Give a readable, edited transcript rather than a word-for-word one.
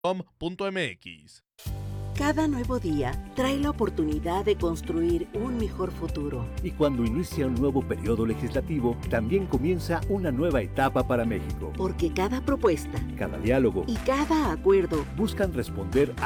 .mx. Cada nuevo día trae la oportunidad de construir un mejor futuro. Y cuando inicia un nuevo periodo legislativo, también comienza una nueva etapa para México. Porque cada propuesta Cada diálogo y cada acuerdo buscan responder